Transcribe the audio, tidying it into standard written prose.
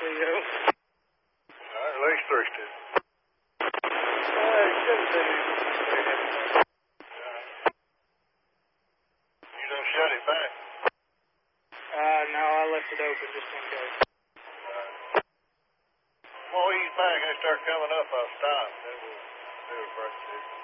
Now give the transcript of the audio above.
CO. At least 3 still. It shouldn't be. You done shut it back? No, I left it open just in case. Well, he's back. I start coming up, I'll stop. Then we'll do it for us.